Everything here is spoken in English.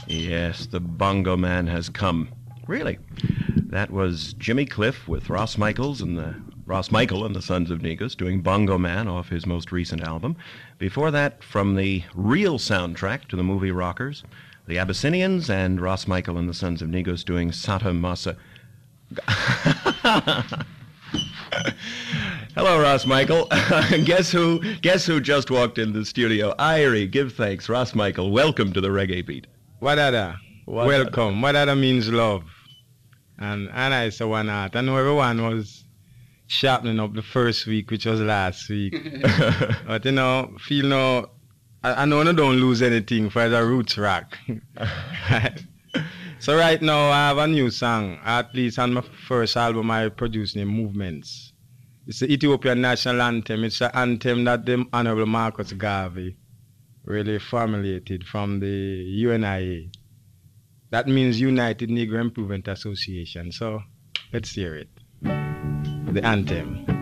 Yes, the Bongo Man has come. Really? That was Jimmy Cliff with Ross Michael and the Sons of Negus doing Bongo Man off his most recent album. Before that, from the real soundtrack to the movie Rockers, the Abyssinians and Ross Michael and the Sons of Negus doing Sata Masa. Hello, Ross Michael. Guess who just walked in the studio? Irie, give thanks. Ross Michael, welcome to the Reggae Beat. Wadada. Welcome. Wadada means love. And I saw one out. I know everyone was sharpening up the first week, which was last week. But I know I don't lose anything for the roots rock. So right now I have a new song, at least on my first album I produced named Movements. It's the Ethiopian national anthem. It's an anthem that the Honorable Marcus Garvey really formulated from the UNIA. That means United Negro Improvement Association. So let's hear it. The anthem.